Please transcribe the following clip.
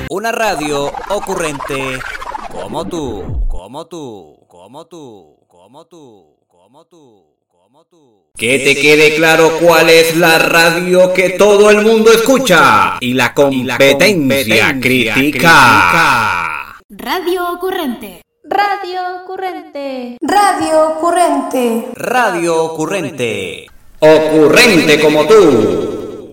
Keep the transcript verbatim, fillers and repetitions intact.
Una radio ocurrente como tú, como tú, como tú, como tú, como tú, como tú. Que te quede claro cuál es la radio que todo el mundo escucha y la competencia critica. Radio Ocurrente. Radio Ocurrente. Radio Ocurrente. Radio ocurrente. Ocurrente como tú.